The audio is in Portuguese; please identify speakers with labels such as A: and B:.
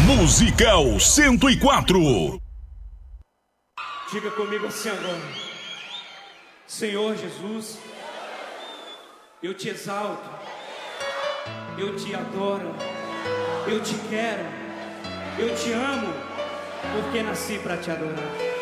A: Musical 104.
B: Diga comigo assim agora: Senhor Jesus, eu te exalto, eu te adoro, eu te quero, eu te amo, porque nasci para te adorar.